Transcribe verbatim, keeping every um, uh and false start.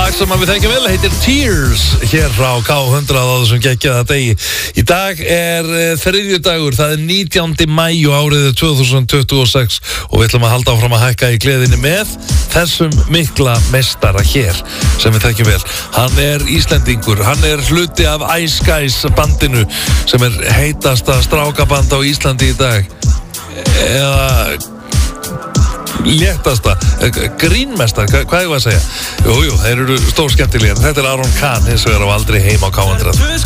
lag sem við þekkjum vel heitir Tears hér frá K hundrað á þessum geggjaða degi. Í dag er þriðji dagur, það er nítjándi maí og árið tvö þúsund tuttugu og sex og við ætlum að halda áfram að hækka í gleðinni með þessum mikla meistara hér sem við þekkjum vel. Hann er Íslendingur, hann er hluti af Ice Guys bandinu sem er heitasta strákaband á Íslandi í dag. Eða léttasta, grínmestar, hvað ég var að segja? Jú, jú, þeir eru stór skemmtilegir. Þetta er Aron Kahn, hins vegar á aldrei heim á K hundrað.